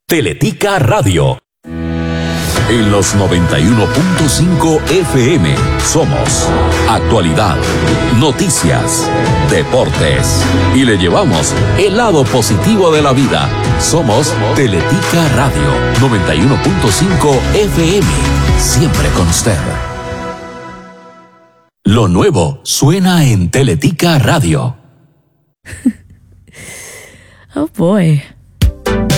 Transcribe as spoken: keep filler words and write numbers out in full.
Teletica Radio. En los noventa y uno punto cinco F M somos actualidad, noticias, deportes y le llevamos el lado positivo de la vida. Somos Teletica Radio noventa y uno punto cinco F M, siempre con usted. Lo nuevo suena en Teletica Radio. Oh boy.